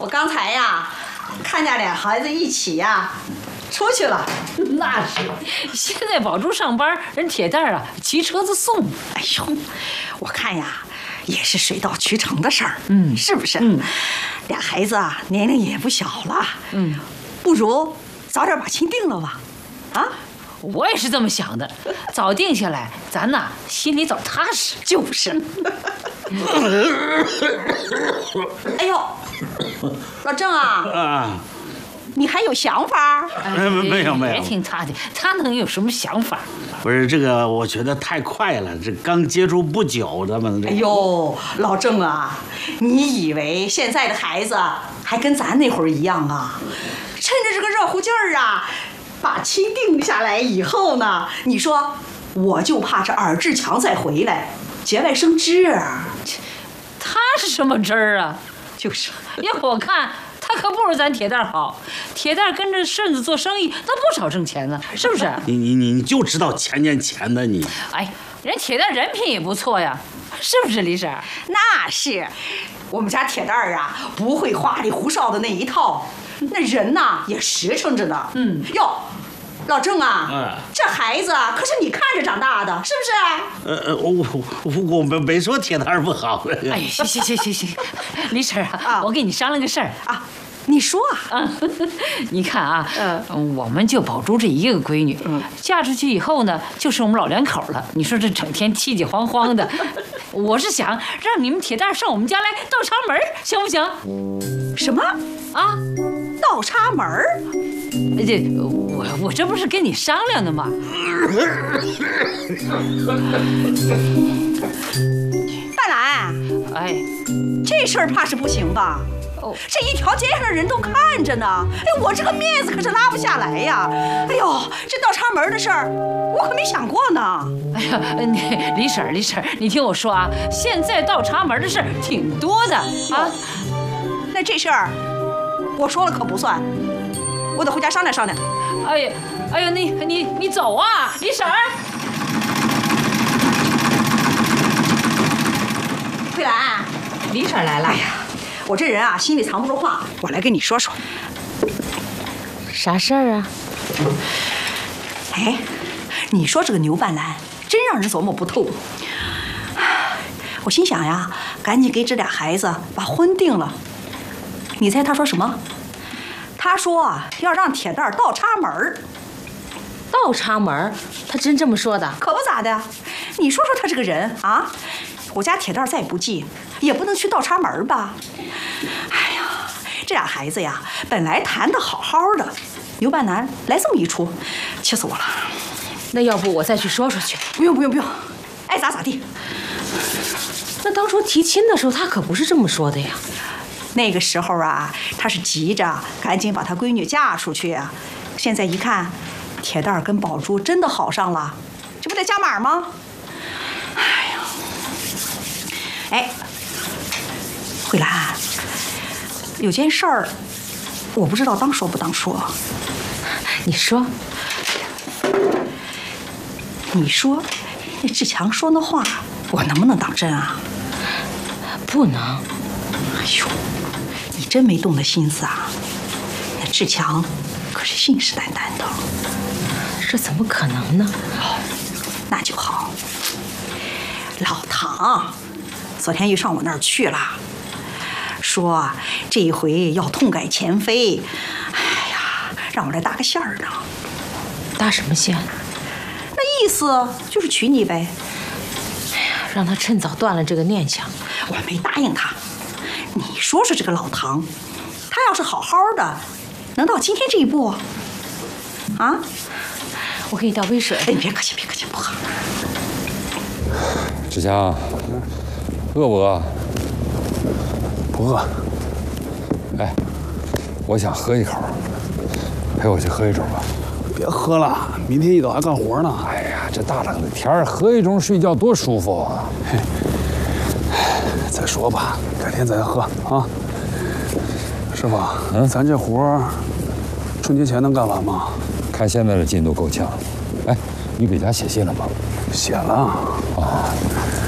我刚才呀，看见俩孩子一起呀出去了。 那是，现在宝珠上班，人铁蛋儿啊骑车子送。 哎呦，我看呀，也是水到渠成的事儿，是不是？俩孩子啊，年龄也不小了，不如早点把亲定了吧？啊？ 我也是这么想的，早定下来，咱呐心里早踏实。 就是。哎呦，老郑啊，你还有想法？ 没有。 别听他的，他能有什么想法？ 不是这个，我觉得太快了，这刚接触不久，咱们这。 哎呦，老郑啊，你以为现在的孩子还跟咱那会儿一样啊？趁着这个热乎劲儿啊！把亲定下来以后呢，你说我就怕这尔志强再回来节外生枝啊。 他是什么枝儿啊？ 就是， 要我看他可不如咱铁蛋好。铁蛋跟着顺子做生意，那不少挣钱呢，是不是？ 你就知道钱的你。 哎，人铁蛋人品也不错呀，是不是李婶？ 那是，我们家铁蛋啊，不会花里胡哨的那一套。那人呐也实诚着呢。哟，老郑啊，这孩子可是你看着长大的，是不是？我没说铁蛋不好。 哎，行，李婶啊，我跟你商量个事儿啊。你说啊， 你看啊，我们就宝珠这一个闺女，嫁出去以后呢，就剩我们老两口了。你说这整天气气慌慌的，我是想让你们铁蛋上我们家来倒插门，行不行？ 什么啊？ 倒插门？ 我这不是跟你商量的吗？ 半兰， 哎， 这事儿怕是不行吧？这一条街上的人都看着呢，哎，我这个面子可是拉不下来呀！哎呦，这倒插门的事儿，我可没想过呢。 哎呀，李婶，你听我说啊，现在倒插门的事儿挺多的啊。 那这事儿我说了可不算，我得回家商量商量。 哎呀，你走啊，李婶。 慧兰， 李婶来了。 哎呀。我这人啊，心里藏不住话，我来跟你说说。 啥事儿啊？ 哎，你说这个牛半兰真让人琢磨不透。我心想呀，赶紧给这俩孩子把婚定了。你猜他说什么？他说啊，要让铁蛋倒插门。 倒插门？他真这么说的？ 可不咋的。你说说他这个人啊，我家铁蛋再不济，也不能去倒插门吧？哎呀，这俩孩子呀，本来谈得好好的，牛半兰来这么一出，气死我了。 那要不我再去说说去？ 不用，爱咋咋地。 那当初提亲的时候，他可不是这么说的呀。 那个时候啊，他是急着赶紧把他闺女嫁出去啊。现在一看，铁蛋跟宝珠真的好上了，这不得加码吗？哎，慧兰，有件事儿，我不知道当说不当说。 你说。 你说，那志强说那话，我能不能当真啊？ 不能。 哎呦，你真没动那心思啊！那志强可是信誓旦旦的。 这怎么可能呢？ 那就好。老唐昨天又上我那儿去了，说这一回要痛改前非。哎呀，让我来搭个线儿呢。 搭什么线？ 那意思就是娶你呗。 哎呀，让他趁早断了这个念想。 我没答应他。你说说这个老唐，他要是好好的，能到今天这一步？啊？ 我给你倒杯水。 哎，你别客气，不喝。 志强，饿不饿？ 不饿。 哎，我想喝一口，陪我去喝一盅吧。 别喝了，明天一早还干活呢。 哎呀，这大冷的天儿，喝一盅睡觉多舒服啊！ 再说吧，改天再喝啊。师傅，咱这活春节前能干完吗？ 看现在的进度够呛。哎，你给家写信了吗？ 写了。 啊。